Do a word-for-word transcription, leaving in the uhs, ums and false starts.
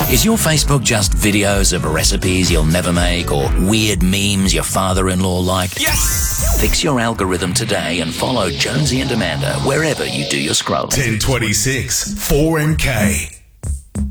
Is your Facebook just videos of recipes you'll never make or weird memes your father-in-law liked? Yes! Fix your algorithm today and follow Jonesy and Amanda wherever you do your scrolling. ten twenty-six, four M K.